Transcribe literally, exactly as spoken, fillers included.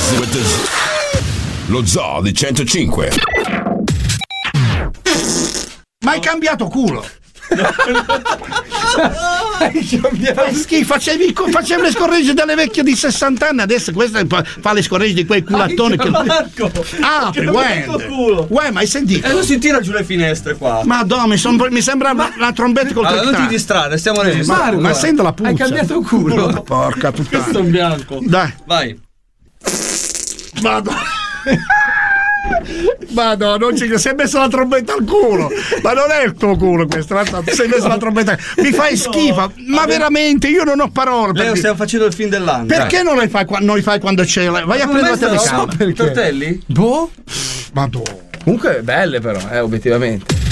Lo Zoo di centocinque. Ma hai cambiato culo? Schifo, facevi, facevi le scorregge delle vecchie di sessanta anni, adesso questa fa le scorregge di quei culattoni che... Apri, uè, uè, ma hai sentito? E non si tira giù le finestre qua. Madonna, mi, son, mi sembra ma... la trombetta col allora, non ti distrarre, stiamo registrando. Ma, ma sento la puzza. Hai cambiato culo. Porca puttana. Questo è un bianco. Dai. Vai. Vado. Madonna, non ci si è messo la trombetta al culo. Ma non è il tuo culo questo, ti sei messo la trombetta. Mi fai schifo, ma veramente io non ho parole. Leo, stiamo facendo il film dell'anno. Perché non li fai, non li fai quando c'è? Vai a prendere la telecamera. So, tortelli? Boh. Madonna. Comunque belle però, eh, obiettivamente.